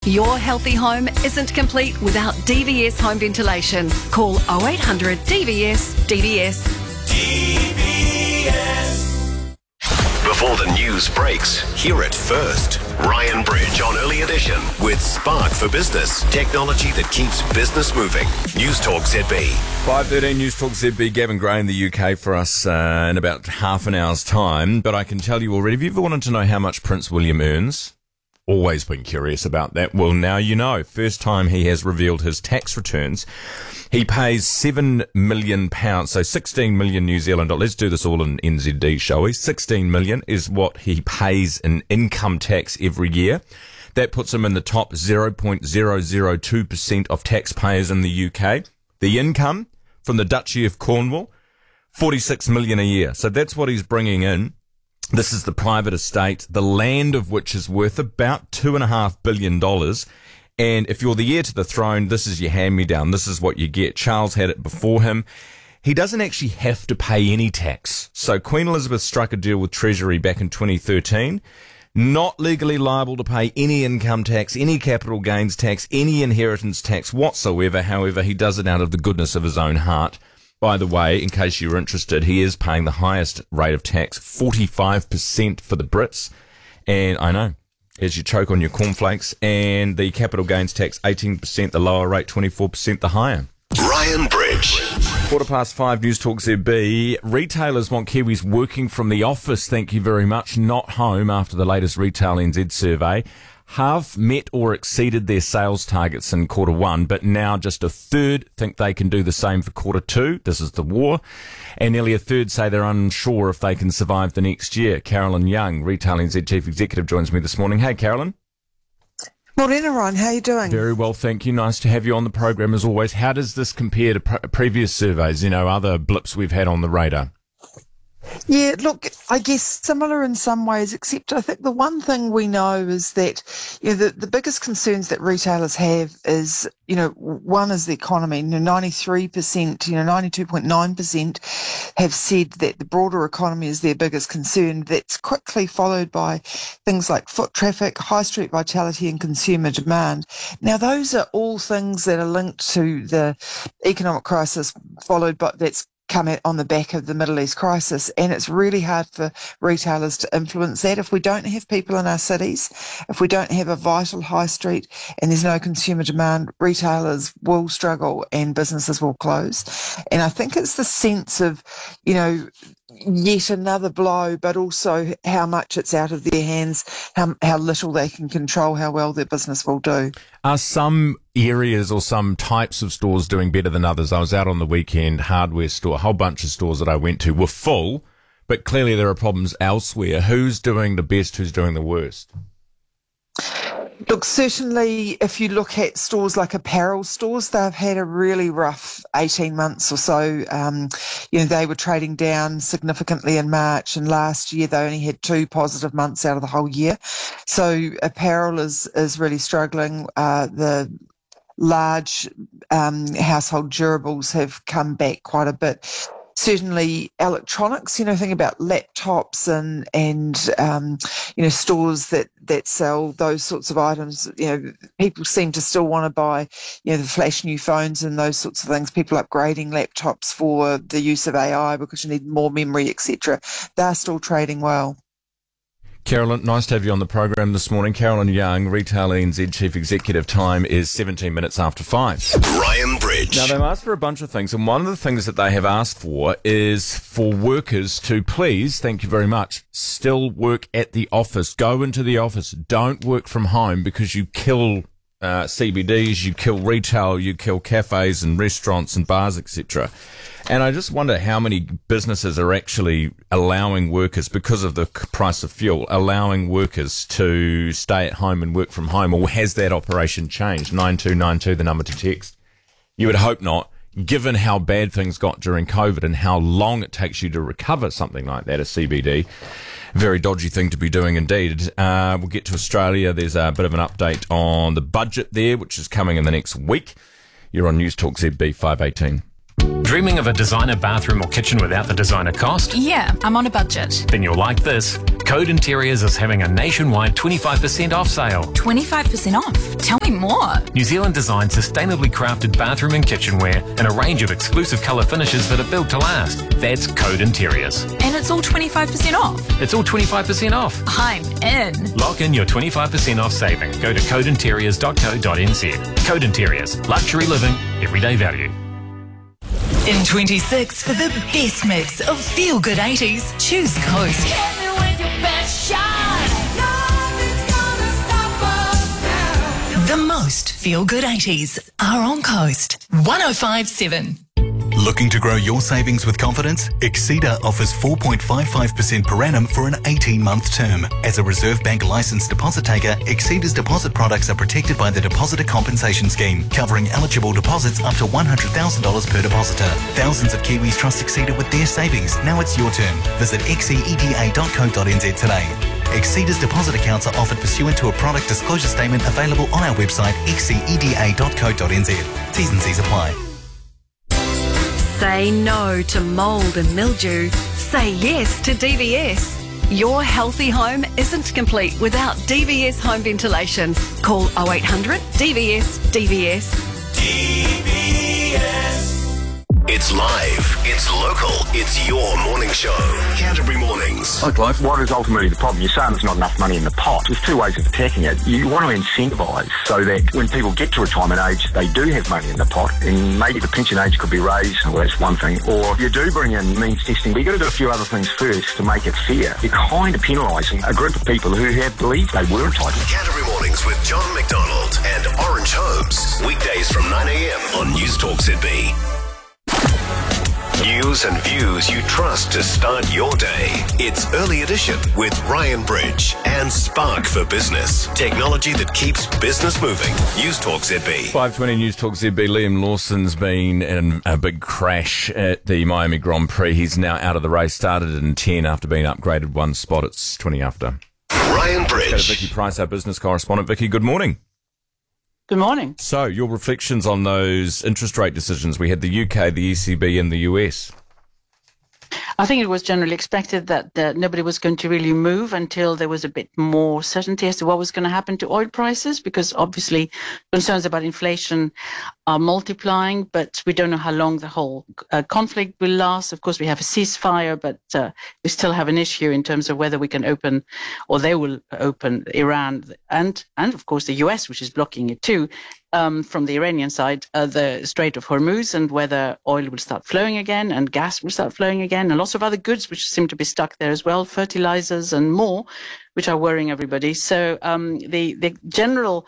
Your healthy home isn't complete without DVS home ventilation. Call 0800 DVS DVS. DVS. Before the news breaks, hear it first. Ryan Bridge on Early Edition with Spark for Business. Technology that keeps business moving. News Talk ZB. 5:13 News Talk ZB. Gavin Gray in the UK for us in about half an hour's time. But I can tell you already, have you ever wanted to know how much Prince William earns? Always been curious about that. Well, now you know. First time he has revealed his tax returns. He pays £7 million, so 16 million New Zealand dollars. Let's do this all in NZD, shall we? 16 million is what he pays in income tax every year. That puts him in the top 0.002% of taxpayers in the UK. The income from the Duchy of Cornwall, 46 million a year. So that's what he's bringing in. This is the private estate, the land of which is worth about $2.5 billion. And if you're the heir to the throne, this is your hand-me-down. This is what you get. Charles had it before him. He doesn't actually have to pay any tax. So Queen Elizabeth struck a deal with Treasury back in 2013. Not legally liable to pay any income tax, any capital gains tax, any inheritance tax whatsoever. However, he does it out of the goodness of his own heart. By the way, in case you're interested, he is paying the highest rate of tax, 45% for the Brits. And I know, as you choke on your cornflakes, and the capital gains tax, 18%, the lower rate, 24%, the higher. Ryan Bridge. 5:15 News Talk ZB. Retailers want Kiwis working from the office, thank you very much, not home, after the latest Retail NZ survey. Half met or exceeded their sales targets in quarter one, but now just a third think they can do the same for quarter two. This is the war. And nearly a third say they're unsure if they can survive the next year. Carolyn Young, Retail NZ Chief Executive, joins me this morning. Hey, Carolyn. Morena, Ryan. How are you doing? Very well, thank you. Nice to have you on the program as always. How does this compare to previous surveys, other blips we've had on the radar? Yeah, look, I guess similar in some ways, except I think the one thing we know is that the biggest concerns that retailers have is, one is the economy. 93%, 92.9% have said that the broader economy is their biggest concern. That's quickly followed by things like foot traffic, high street vitality and consumer demand. Now, those are all things that are linked to the economic crisis followed by that's come on the back of the Middle East crisis, and it's really hard for retailers to influence that. If we don't have people in our cities, if we don't have a vital high street and there's no consumer demand, retailers will struggle and businesses will close. And I think it's the sense of, yet another blow, but also how much it's out of their hands, how little they can control, how well their business will do. Are some areas or some types of stores doing better than others? I was out on the weekend, hardware store, a whole bunch of stores that I went to were full, but clearly there are problems elsewhere. Who's doing the best? Who's doing the worst? Look, certainly if you look at stores like apparel stores, they've had a really rough 18 months or so. They were trading down significantly in March, and last year they only had 2 positive months out of the whole year. So apparel is really struggling. The large household durables have come back quite a bit. Certainly electronics, think about laptops and stores that sell those sorts of items. People seem to still want to buy, the flash new phones and those sorts of things. People upgrading laptops for the use of AI because you need more memory, etc. They're still trading well. Carolyn, nice to have you on the program this morning. Carolyn Young, Retail NZ Chief Executive. Time is 17 minutes after 5. Ryan Bridge. Now, they've asked for a bunch of things, and one of the things that they have asked for is for workers to please, thank you very much, still work at the office. Go into the office. Don't work from home because you kill CBDs, you kill retail, you kill cafes and restaurants and bars, etc. And I just wonder how many businesses are actually allowing workers, because of the price of fuel, allowing workers to stay at home and work from home, or has that operation changed? 9292, the number to text. You would hope not, given how bad things got during COVID and how long it takes you to recover something like that, a CBD. Very dodgy thing to be doing indeed. We'll get to Australia. There's a bit of an update on the budget there, which is coming in the next week. You're on News Talk ZB 518. Dreaming of a designer bathroom or kitchen without the designer cost? Yeah, I'm on a budget. Then you'll like this. Code Interiors is having a nationwide 25% off sale. 25% off? Tell me more. New Zealand designed sustainably crafted bathroom and kitchenware in a range of exclusive colour finishes that are built to last. That's Code Interiors. And it's all 25% off? It's all 25% off. I'm in. Lock in your 25% off saving. Go to codeinteriors.co.nz. Code Interiors. Luxury living, everyday value. In 26, for the best mix of feel-good 80s, choose Coast. The most feel-good 80s are on Coast. 105.7. Looking to grow your savings with confidence? Exceeda offers 4.55% per annum for an 18-month term. As a Reserve Bank licensed deposit taker, Exceeda's deposit products are protected by the Depositor Compensation Scheme, covering eligible deposits up to $100,000 per depositor. Thousands of Kiwis trust Exceeda with their savings. Now it's your turn. Visit xeeda.co.nz today. Exceeda's deposit accounts are offered pursuant to a product disclosure statement available on our website xeeda.co.nz. T's and C's apply. Say no to mould and mildew. Say yes to DVS. Your healthy home isn't complete without DVS home ventilation. Call 0800 DVS DVS. DVS. It's live, it's local, it's your morning show. Canterbury Mornings. Look, like, what is ultimately the problem? You're saying there's not enough money in the pot. There's two ways of attacking it. You want to incentivise so that when people get to retirement age, they do have money in the pot, and maybe the pension age could be raised. Well, that's one thing. Or you do bring in means testing, but you've got to do a few other things first to make it fair. You're kind of penalising a group of people who have believed they were entitled. Canterbury Mornings with John McDonald and Orange Holmes. Weekdays from 9 a.m. on News Talk ZB. News and views you trust to start your day. It's Early Edition with Ryan Bridge and Spark for Business. Technology that keeps business moving. News Talk ZB. 5:20 News Talk ZB. Liam Lawson's been in a big crash at the Miami Grand Prix. He's now out of the race. Started in 10 after being upgraded one spot. It's 20 after. Ryan Bridge. Go to Vicky Price, our business correspondent. Vicky, good morning. Good morning. So, your reflections on those interest rate decisions. We had the UK, the ECB and the US. I think it was generally expected that nobody was going to really move until there was a bit more certainty as to what was going to happen to oil prices, because obviously concerns about inflation are multiplying, but we don't know how long the whole conflict will last. Of course, we have a ceasefire, but we still have an issue in terms of whether we can open, or they will open, Iran and of course the US, which is blocking it too. From the Iranian side, the Strait of Hormuz, and whether oil will start flowing again and gas will start flowing again, and lots of other goods which seem to be stuck there as well, fertilizers and more, which are worrying everybody. So the general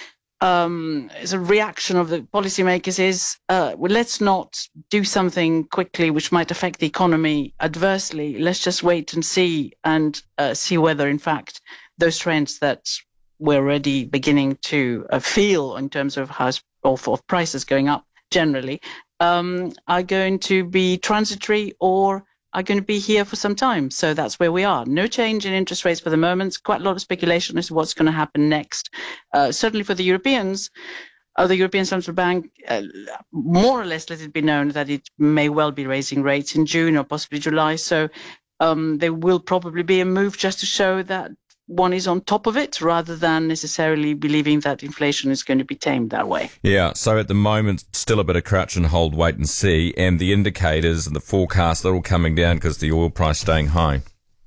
reaction of the policymakers is, well, let's not do something quickly which might affect the economy adversely. Let's just wait and see whether, in fact, those trends that we're already beginning to feel in terms of of prices going up generally are going to be transitory or are going to be here for some time. So that's where we are. No change in interest rates for the moment. Quite a lot of speculation as to what's going to happen next. Certainly for the Europeans, the European Central Bank more or less let it be known that it may well be raising rates in June or possibly July. So there will probably be a move just to show that one is on top of it, rather than necessarily believing that inflation is going to be tamed that way. Yeah, so at the moment, still a bit of crouch and hold, wait and see, and the indicators and the forecasts, they're all coming down because the oil price staying high.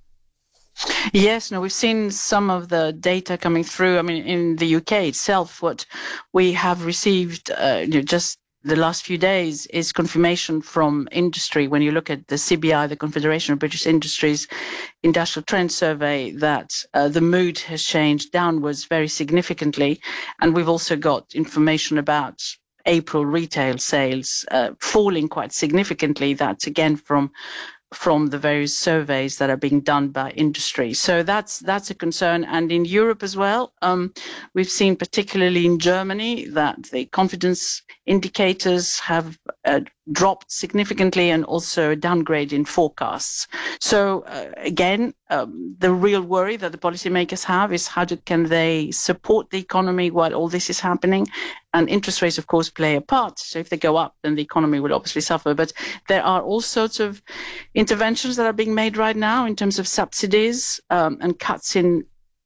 Yes, no, we've seen some of the data coming through. I mean, in the UK itself, what we have received just the last few days is confirmation from industry. When you look at the CBI, the Confederation of British Industries Industrial Trend Survey, that the mood has changed downwards very significantly. And we've also got information about April retail sales falling quite significantly. That's again from the various surveys that are being done by industry. So that's a concern. And in Europe as well, we've seen particularly in Germany that the confidence indicators have dropped significantly, and also a downgrade in forecasts. So again, the real worry that the policymakers have is how can they support the economy while all this is happening? And interest rates, of course, play a part. So if they go up, then the economy will obviously suffer. But there are all sorts of interventions that are being made right now in terms of subsidies and cuts in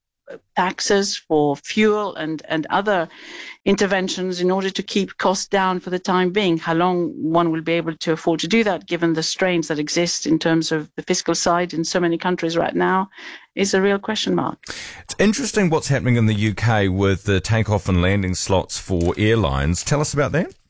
taxes for fuel and other interventions in order to keep costs down for the time being. How long one will be able to afford to do that, given the strains that exist in terms of the fiscal side in so many countries right now, is a real question mark. It's interesting what's happening in the UK with the takeoff and landing slots for airlines. Tell us about that.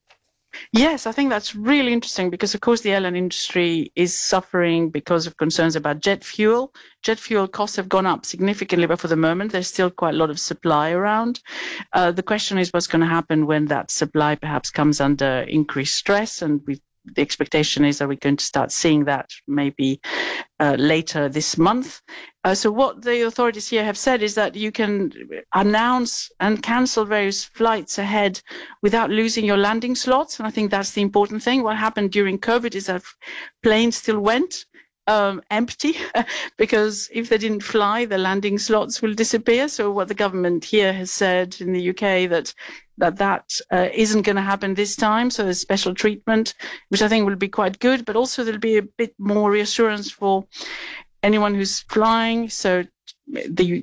Yes, I think that's really interesting because, of course, the airline industry is suffering because of concerns about jet fuel. Jet fuel costs have gone up significantly, but for the moment, there's still quite a lot of supply around. The question is what's going to happen when that supply perhaps comes under increased stress, and the expectation is that we're going to start seeing that maybe later this month. So what the authorities here have said is that you can announce and cancel various flights ahead without losing your landing slots. And I think that's the important thing. What happened during COVID is that planes still went empty because if they didn't fly, the landing slots will disappear. So what the government here has said in the UK that isn't going to happen this time. So there's special treatment, which I think will be quite good, but also there'll be a bit more reassurance for anyone who's flying. So the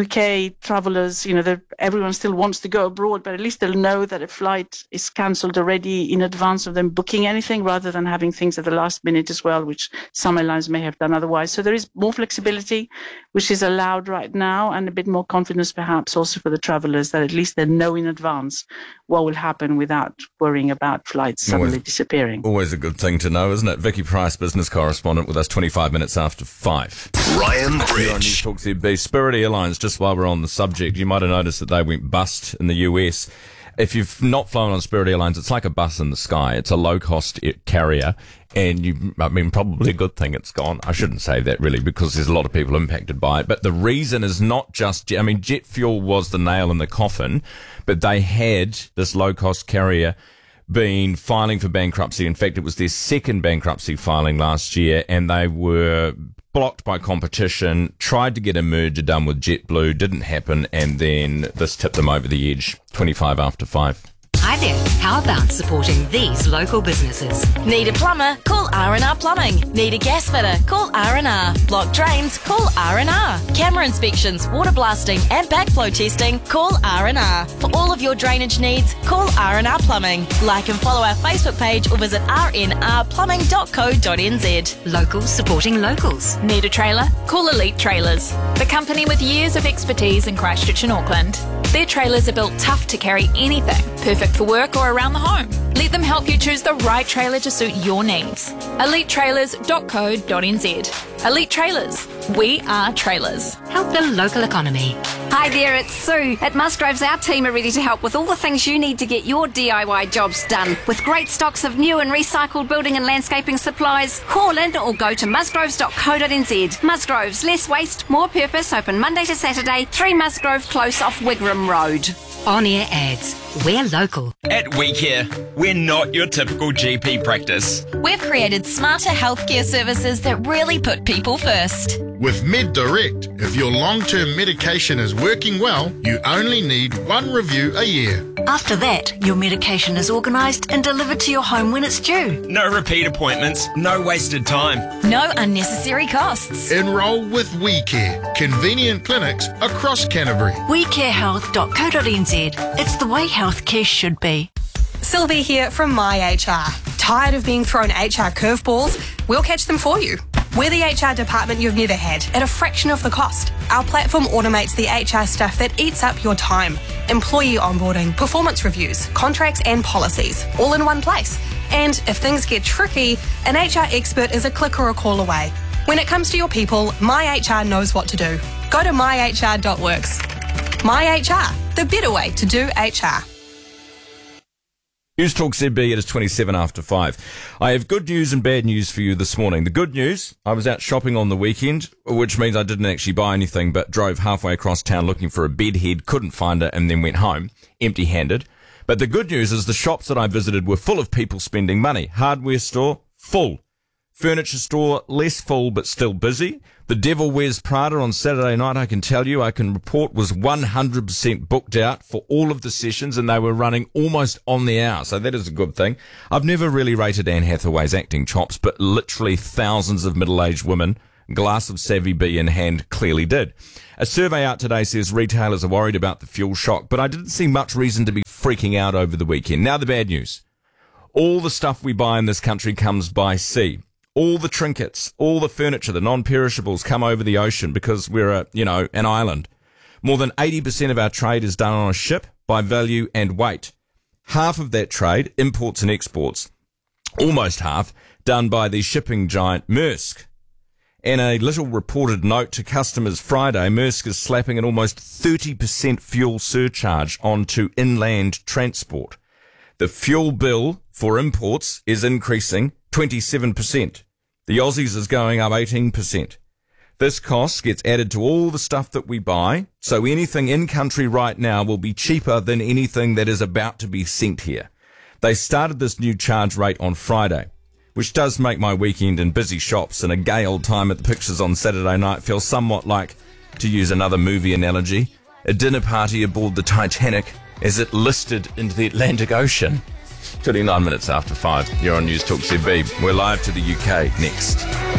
UK travellers, everyone still wants to go abroad, but at least they'll know that a flight is cancelled already in advance of them booking anything, rather than having things at the last minute as well, which some airlines may have done otherwise. So there is more flexibility, which is allowed right now, and a bit more confidence perhaps also for the travellers that at least they know in advance what will happen without worrying about flights suddenly disappearing. Always a good thing to know, isn't it? Vicky Price, business correspondent, with us 25 minutes after 5. Ryan Bridge. On News Talk ZB. Spirit Airlines, just while we're on the subject, you might have noticed that they went bust in the US. If you've not flown on Spirit Airlines, it's like a bus in the sky. It's a low-cost carrier, and probably a good thing it's gone. I shouldn't say that really, because there's a lot of people impacted by it. But the reason is not just, jet fuel was the nail in the coffin, but they had this low-cost carrier been filing for bankruptcy. In fact, it was their second bankruptcy filing last year, and they were blocked by competition, tried to get a merger done with JetBlue, didn't happen, and then this tipped them over the edge. 25 after 5. Hi there. How about supporting these local businesses? Need a plumber? Call R&R Plumbing. Need a gas fitter? Call R&R. Block drains? Call R&R. Camera inspections, water blasting and backflow testing? Call R&R. For all of your drainage needs, call R&R Plumbing. Like and follow our Facebook page or visit rnrplumbing.co.nz. Locals supporting locals. Need a trailer? Call Elite Trailers, the company with years of expertise in Christchurch and Auckland. Their trailers are built tough to carry anything, perfect for work or around the home. Let them help you choose the right trailer to suit your needs. EliteTrailers.co.nz. Elite Trailers. We are trailers. Help the local economy. Hi there, it's Sue. At Musgroves, our team are ready to help with all the things you need to get your DIY jobs done. With great stocks of new and recycled building and landscaping supplies, call in or go to musgroves.co.nz. Musgroves, less waste, more purpose, open Monday to Saturday, 3 Musgrove Close off Wigram Road. On-air ads. We're local. At WeCare, we're not your typical GP practice. We've created smarter healthcare services that really put people first. With MedDirect, if your long-term medication is working well, you only need 1 review a year. After that, your medication is organised and delivered to your home when it's due. No repeat appointments, no wasted time. No unnecessary costs. Enrol with WeCare, convenient clinics across Canterbury. WeCareHealth.co.nz. It's the way healthcare should be. Sylvie here from MyHR. Tired of being thrown HR curveballs? We'll catch them for you. We're the HR department you've never had at a fraction of the cost. Our platform automates the HR stuff that eats up your time. Employee onboarding, performance reviews, contracts and policies, all in one place. And if things get tricky, an HR expert is a click or a call away. When it comes to your people, MyHR knows what to do. Go to myhr.works. MyHR, the better way to do HR. News Talk ZB, it is 27 after 5. I have good news and bad news for you this morning. The good news, I was out shopping on the weekend, which means I didn't actually buy anything, but drove halfway across town looking for a bed head, couldn't find it, and then went home empty-handed. But the good news is the shops that I visited were full of people spending money. Hardware store, full. Furniture store, less full but still busy. The Devil Wears Prada on Saturday night, I can report, was 100% booked out for all of the sessions, and they were running almost on the hour, so that is a good thing. I've never really rated Anne Hathaway's acting chops, but literally thousands of middle-aged women, glass of Savvy B in hand, clearly did. A survey out today says retailers are worried about the fuel shock, but I didn't see much reason to be freaking out over the weekend. Now the bad news. All the stuff we buy in this country comes by sea. All the trinkets, all the furniture, the non-perishables come over the ocean because we're an island. More than 80% of our trade is done on a ship by value and weight. Half of that trade, imports and exports, almost half, done by the shipping giant Maersk. In a little reported note to customers Friday, Maersk is slapping an almost 30% fuel surcharge onto inland transport. The fuel bill for imports is increasing 27%. The Aussies is going up 18%. This cost gets added to all the stuff that we buy, so anything in country right now will be cheaper than anything that is about to be sent here. They started this new charge rate on Friday, which does make my weekend in busy shops and a gay old time at the pictures on Saturday night feel somewhat like, to use another movie analogy, a dinner party aboard the Titanic as it listed into the Atlantic Ocean. 29 minutes after 5. You're on News Talk ZB. We're live to the UK next.